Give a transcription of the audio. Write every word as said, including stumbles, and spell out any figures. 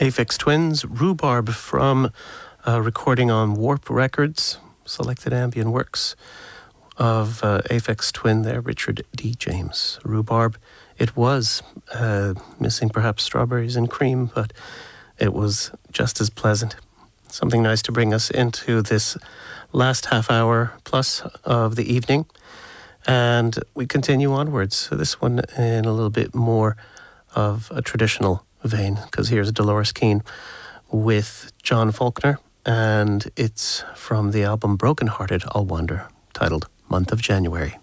Aphex Twins, Rhubarb from a recording on Warp Records, selected ambient works of uh, Aphex Twin there, Richard D. James. Rhubarb, it was uh, missing perhaps strawberries and cream, but it was just as pleasant. Something nice to bring us into this last half hour plus of the evening. And we continue onwards. So this one in a little bit more of a traditional vein, because here's Dolores Keane with John Faulkner, and it's from the album Broken Hearted I'll Wander, titled Month of January.